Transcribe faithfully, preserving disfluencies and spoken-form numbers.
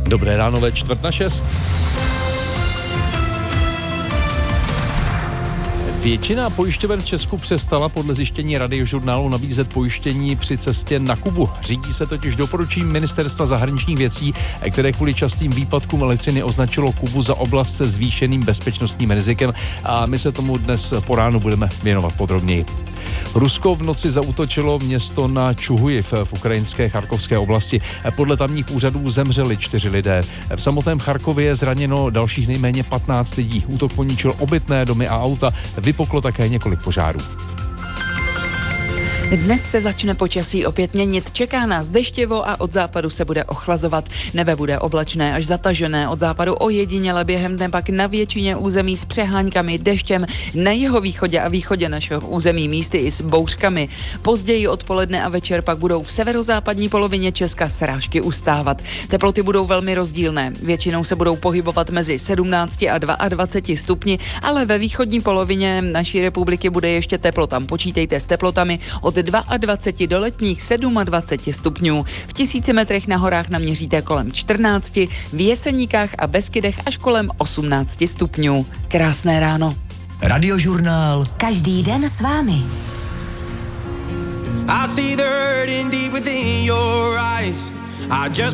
Dobré ráno ve čtvrt na šest. Většina pojišťoven v Česku přestala podle zjištění Radiožurnálu nabízet pojištění při cestě na Kubu. Řídí se totiž doporučením Ministerstva zahraničních věcí, které kvůli častým výpadkům elektřiny označilo Kubu za oblast se zvýšeným bezpečnostním rizikem a my se tomu dnes po ránu budeme věnovat podrobněji. Rusko v noci zaútočilo město na Čuhujiv v ukrajinské Charkovské oblasti. Podle tamních úřadů zemřeli čtyři lidé. V samotném Charkově je zraněno dalších nejméně patnáct lidí. Útok poničil obytné domy a auta, vypuklo také několik požárů. Dnes se začne počasí opět měnit, čeká nás deštivo a od západu se bude ochlazovat. Nebe bude oblačné až zatažené, od západu ojediněle během dne pak na většině území s přehánkami deštěm, na jihovýchodě a východě našeho území místy i s bouřkami. Později odpoledne a večer pak budou v severozápadní polovině Česka srážky ustávat. Teploty budou velmi rozdílné, většinou se budou pohybovat mezi sedmnácti a dvaceti dvěma stupni, ale ve východní polovině naší republiky bude ještě teplo, tam počítejte s teplotami od dvaceti dvou do letních dvaceti sedmi stupňů. V tisíci metrech na horách naměříte kolem čtrnácti, v Jeseníkách a Beskydech až kolem osmnácti stupňů. Krásné ráno. Radiožurnál. Každý den s vámi. I see the hurting deep within your eyes. I just